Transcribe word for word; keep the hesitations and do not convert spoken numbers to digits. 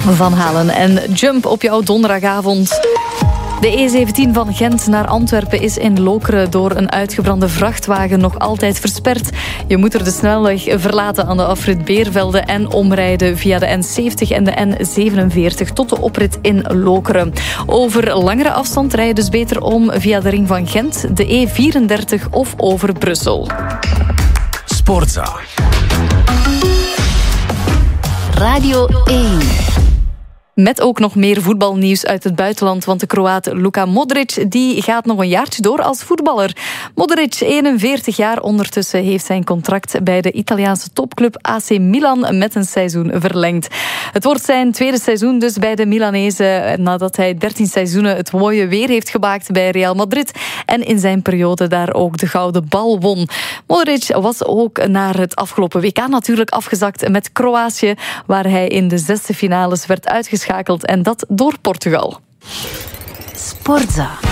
Van Halen en Jump op jouw donderdagavond. De E zeventien van Gent naar Antwerpen is in Lokeren door een uitgebrande vrachtwagen nog altijd versperd. Je moet er de snelweg verlaten aan de afrit Beervelde en omrijden via de N zeventig en de N zevenenveertig tot de oprit in Lokeren. Over langere afstand rij je dus beter om via de ring van Gent, de E vierendertig of over Brussel. Sportza. Radio één. Met ook nog meer voetbalnieuws uit het buitenland, want de Kroaat Luka Modric die gaat nog een jaartje door als voetballer. Modric, eenenveertig jaar ondertussen, heeft zijn contract bij de Italiaanse topclub A C Milan met een seizoen verlengd. Het wordt zijn tweede seizoen dus bij de Milanezen, nadat hij dertien seizoenen het mooie weer heeft gemaakt bij Real Madrid en in zijn periode daar ook de gouden bal won. Modric was ook naar het afgelopen W K natuurlijk afgezakt met Kroatië, waar hij in de zesde finales werd uitgeschakeld. En dat door Portugal. Sportza.